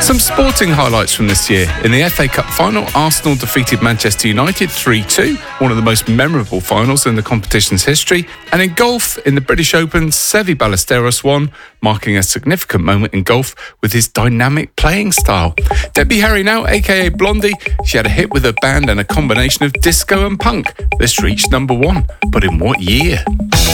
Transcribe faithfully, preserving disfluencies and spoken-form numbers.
Some sporting highlights from this year. In the F A Cup final, Arsenal defeated Manchester United three two, one of the most memorable finals in the competition's history. And in golf, in the British Open, Seve Ballesteros won, marking a significant moment in golf with his dynamic playing style. Debbie Harry now, aka Blondie, she had a hit with her band and a combination of disco and punk. This reached number one, but in what year?